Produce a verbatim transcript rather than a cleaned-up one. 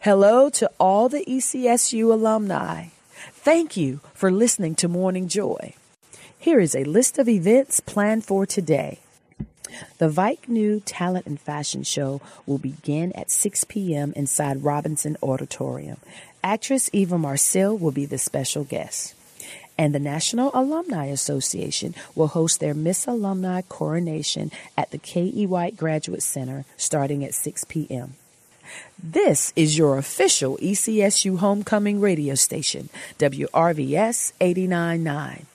Hello to all the E C S U alumni. Thank you for listening to Morning Joy. Here is a list of events planned for today. The Vike New Talent and Fashion Show will begin at six p.m. inside Robinson Auditorium. Actress Eva Marcille will be the special guest. And the National Alumni Association will host their Miss Alumni coronation at the K E. White Graduate Center starting at six p.m. This is your official E C S U homecoming radio station, W R V S eighty-nine point nine.